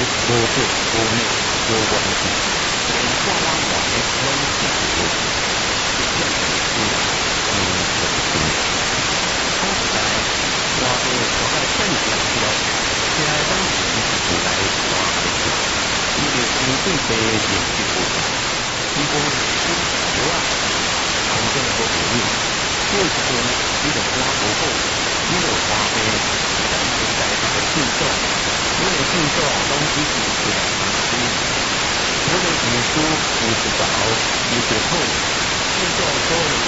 无色无味无原味，连我的拢是一个，一点一滴，就是一滴。好在我的大概正常了，车当时是厝内大孩子，伊就先对爸认一句，伊无认输无啊，反正无回应。过一阵，伊就肝无好，伊就花病，咱现在就个症状，我的症状拢只是出来医师，我的医师医治到，伊就好，症状所有